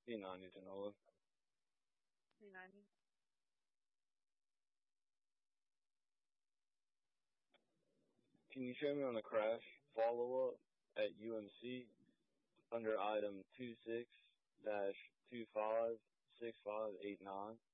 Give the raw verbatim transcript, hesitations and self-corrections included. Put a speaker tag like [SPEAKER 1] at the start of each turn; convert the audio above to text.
[SPEAKER 1] P ninety, Tanola.
[SPEAKER 2] P ninety.
[SPEAKER 1] Can you show me on the crash follow-up at U M C under item two six dash two five six five eight nine?